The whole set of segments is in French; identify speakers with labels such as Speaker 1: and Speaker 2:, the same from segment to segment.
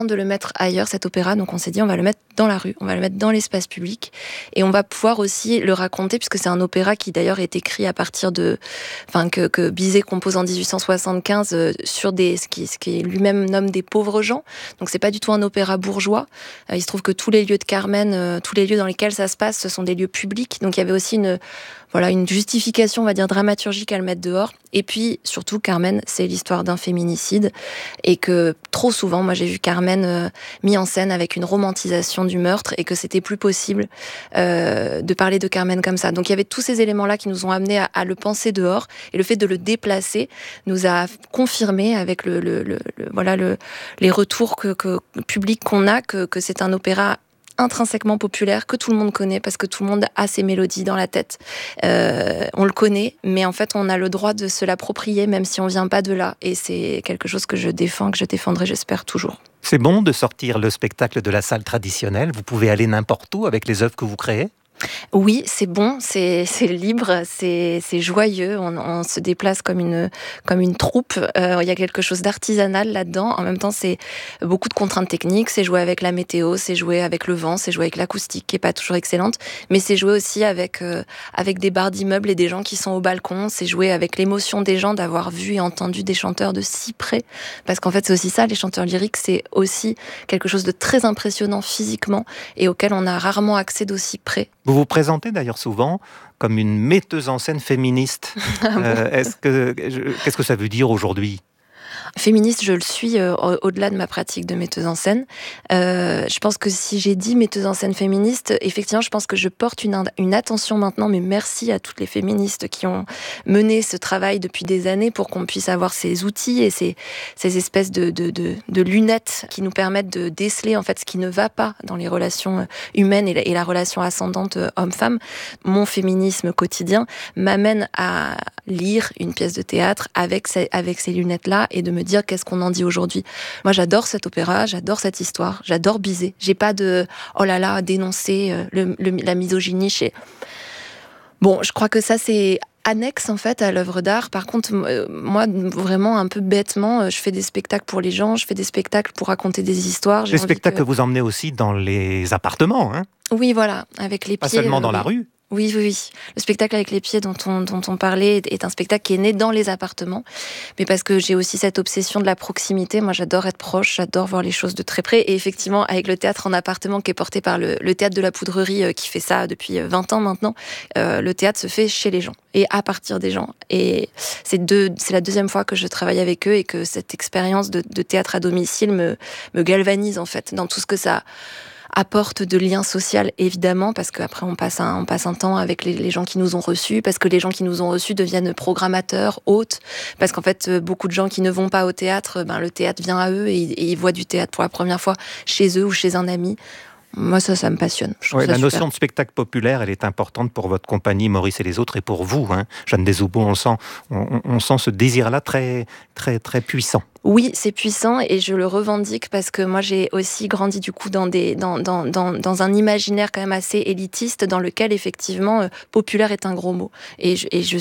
Speaker 1: de le mettre ailleurs, cet opéra, donc on s'est dit on va le mettre dans la rue, on va le mettre dans l'espace public, et on va pouvoir aussi le raconter, puisque c'est un opéra qui d'ailleurs est écrit à partir de, que Bizet compose en 1875 sur ce qui lui-même nomme des pauvres gens, donc c'est pas du tout un opéra bourgeois. Il se trouve que tous les lieux de Carmen, tous les lieux dans lesquels ça se passe, ce sont des lieux publics, donc il y avait aussi une justification, on va dire, dramaturgique à le mettre dehors. Et puis, surtout, Carmen, c'est l'histoire d'un féminicide. Et que, trop souvent, moi, j'ai vu Carmen mis en scène avec une romantisation du meurtre et que c'était plus possible de parler de Carmen comme ça. Donc, il y avait tous ces éléments-là qui nous ont amenés à le penser dehors. Et le fait de le déplacer nous a confirmé avec les retours publics qu'on a que c'est un opéra intrinsèquement populaire, que tout le monde connaît, parce que tout le monde a ses mélodies dans la tête. On le connaît, mais en fait, on a le droit de se l'approprier, même si on vient pas de là. Et c'est quelque chose que je défends, que je défendrai, j'espère, toujours.
Speaker 2: C'est bon de sortir le spectacle de la salle traditionnelle. Vous pouvez aller n'importe où avec les œuvres que vous créez ?
Speaker 1: Oui, c'est bon, c'est libre, c'est joyeux. On se déplace comme une troupe. Il y a quelque chose d'artisanal là-dedans. En même temps, c'est beaucoup de contraintes techniques. C'est jouer avec la météo, c'est jouer avec le vent, c'est jouer avec l'acoustique qui est pas toujours excellente. Mais c'est jouer aussi avec des barres d'immeubles et des gens qui sont au balcon. C'est jouer avec l'émotion des gens d'avoir vu et entendu des chanteurs de si près. Parce qu'en fait, c'est aussi ça, les chanteurs lyriques, c'est aussi quelque chose de très impressionnant physiquement et auquel on a rarement accès d'aussi près.
Speaker 2: Vous vous présentez d'ailleurs souvent comme une metteuse en scène féministe. Qu'est-ce que ça veut dire aujourd'hui ?
Speaker 1: Féministe, je le suis au-delà de ma pratique de metteuse en scène. Je pense que si j'ai dit metteuse en scène féministe, effectivement, je pense que je porte une attention maintenant, mais merci à toutes les féministes qui ont mené ce travail depuis des années pour qu'on puisse avoir ces outils et ces espèces de lunettes qui nous permettent de déceler en fait ce qui ne va pas dans les relations humaines et la relation ascendante homme-femme. Mon féminisme quotidien m'amène à lire une pièce de théâtre avec ces lunettes-là et de me dire qu'est-ce qu'on en dit aujourd'hui. Moi, j'adore cet opéra, j'adore cette histoire, j'adore Bizet. J'ai pas de oh là là dénoncer la misogynie chez. Bon, je crois que ça c'est annexe en fait à l'œuvre d'art. Par contre, moi vraiment un peu bêtement, je fais des spectacles pour les gens, je fais des spectacles pour raconter des histoires.
Speaker 2: Des spectacles que vous emmenez aussi dans les appartements, hein ?
Speaker 1: Oui, voilà, avec les pieds.
Speaker 2: Pas seulement dans la rue.
Speaker 1: Oui. Le spectacle avec les pieds dont on parlait est un spectacle qui est né dans les appartements. Mais parce que j'ai aussi cette obsession de la proximité. Moi, j'adore être proche, j'adore voir les choses de très près. Et effectivement, avec le théâtre en appartement qui est porté par le théâtre de la Poudrerie qui fait ça depuis 20 ans maintenant, le théâtre se fait chez les gens et à partir des gens. Et c'est la deuxième fois que je travaille avec eux et que cette expérience de théâtre à domicile me galvanise en fait dans tout ce que ça apporte de lien social, évidemment, parce qu'après on passe un temps avec les gens qui nous ont reçus, parce que les gens qui nous ont reçus deviennent programmateurs, hôtes, parce qu'en fait, beaucoup de gens qui ne vont pas au théâtre, le théâtre vient à eux et ils voient du théâtre pour la première fois chez eux ou chez un ami. Moi, ça me passionne.
Speaker 2: Ouais, la notion de spectacle populaire, elle est importante pour votre compagnie, Maurice et les autres, et pour vous, hein. Jeanne Desaubos, on sent ce désir-là très, très, très puissant.
Speaker 1: Oui, c'est puissant et je le revendique parce que moi j'ai aussi grandi du coup dans un imaginaire quand même assez élitiste dans lequel effectivement populaire est un gros mot et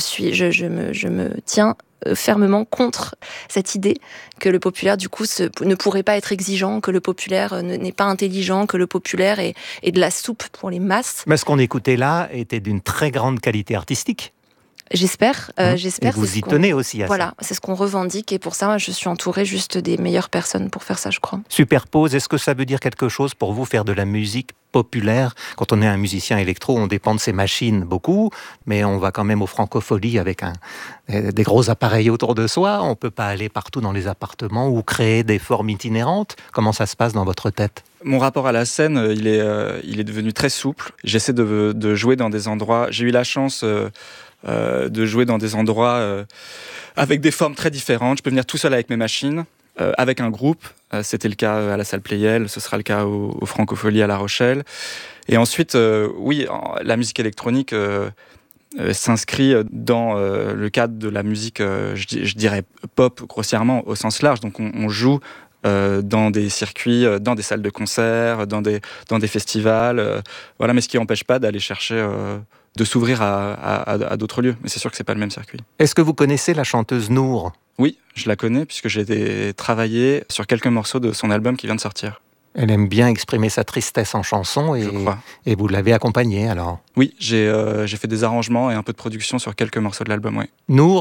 Speaker 1: je me tiens fermement contre cette idée que le populaire du coup ne pourrait pas être exigeant, que le populaire n'est pas intelligent, que le populaire est de la soupe pour les masses.
Speaker 2: Mais ce qu'on écoutait là était d'une très grande qualité artistique.
Speaker 1: J'espère.
Speaker 2: Et vous y tenez aussi à ça.
Speaker 1: Voilà, c'est ce qu'on revendique et pour ça, je suis entourée juste des meilleures personnes pour faire ça, je crois.
Speaker 2: Superpose, est-ce que ça veut dire quelque chose pour vous, faire de la musique populaire ? Quand on est un musicien électro, on dépend de ses machines beaucoup, mais on va quand même aux francopholies avec des gros appareils autour de soi. On ne peut pas aller partout dans les appartements ou créer des formes itinérantes. Comment ça se passe dans votre tête ?
Speaker 3: Mon rapport à la scène, il est devenu très souple. J'essaie de jouer dans des endroits... J'ai eu la chance... de jouer dans des endroits avec des formes très différentes. Je peux venir tout seul avec mes machines, avec un groupe. C'était le cas à la salle Playel, ce sera le cas au Francofolie à La Rochelle. Et ensuite, oui, la musique électronique s'inscrit dans le cadre de la musique, je dirais pop grossièrement au sens large. Donc on joue dans des circuits, dans des salles de concert, dans des festivals. Voilà, mais ce qui n'empêche pas d'aller chercher... de s'ouvrir à d'autres lieux. Mais c'est sûr que c'est pas le même circuit.
Speaker 2: Est-ce que vous connaissez la chanteuse Nour ?
Speaker 3: Oui, je la connais puisque j'ai travaillé sur quelques morceaux de son album qui vient de sortir.
Speaker 2: Elle aime bien exprimer sa tristesse en chanson
Speaker 3: Je crois.
Speaker 2: et vous l'avez accompagnée alors.
Speaker 3: Oui, j'ai fait des arrangements et un peu de production sur quelques morceaux de l'album, oui.
Speaker 2: Nour,